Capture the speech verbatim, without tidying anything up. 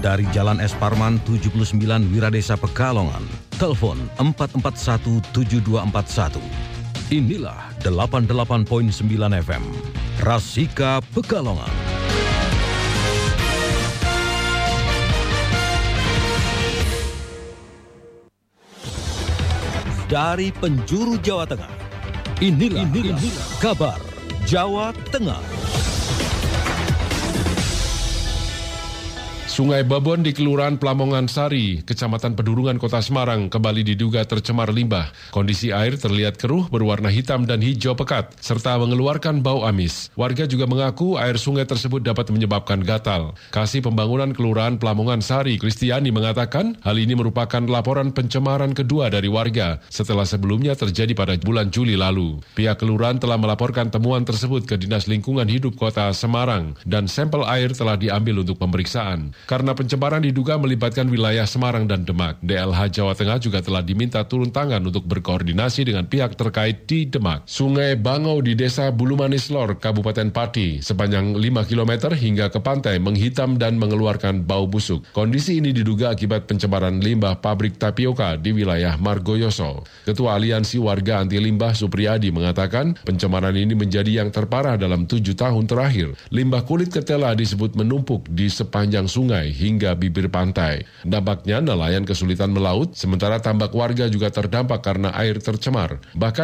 dari Jalan Es Parman tujuh puluh sembilan Wiradesa Pekalongan. Telepon empat empat satu tujuh dua empat satu. Inilah delapan puluh delapan koma sembilan F M, Rasika Pekalongan. Dari penjuru Jawa Tengah, inilah, inilah, inilah kabar Jawa Tengah. Sungai Babon di Kelurahan Plamongan Sari, Kecamatan Pedurungan, Kota Semarang, kembali diduga tercemar limbah. Kondisi air terlihat keruh berwarna hitam dan hijau pekat, serta mengeluarkan bau amis. Warga juga mengaku air sungai tersebut dapat menyebabkan gatal. Kasih Pembangunan Kelurahan Plamongan Sari, Kristiani, mengatakan hal ini merupakan laporan pencemaran kedua dari warga setelah sebelumnya terjadi pada bulan Juli lalu. Pihak kelurahan telah melaporkan temuan tersebut ke Dinas Lingkungan Hidup Kota Semarang dan sampel air telah diambil untuk pemeriksaan. Karena pencemaran diduga melibatkan wilayah Semarang dan Demak, D L H Jawa Tengah juga telah diminta turun tangan untuk berkoordinasi dengan pihak terkait di Demak. Sungai Bangau di Desa Bulumanis Lor, Kabupaten Pati, sepanjang lima kilometer hingga ke pantai menghitam dan mengeluarkan bau busuk. Kondisi ini diduga akibat pencemaran limbah pabrik tapioka di wilayah Margoyoso. Ketua Aliansi Warga Anti Limbah Supriyadi mengatakan pencemaran ini menjadi yang terparah dalam tujuh tahun terakhir. Limbah kulit ketela disebut menumpuk di sepanjang sungai hingga bibir pantai. Dampaknya nelayan kesulitan melaut, sementara tambak warga juga terdampak karena air tercemar. Bahkan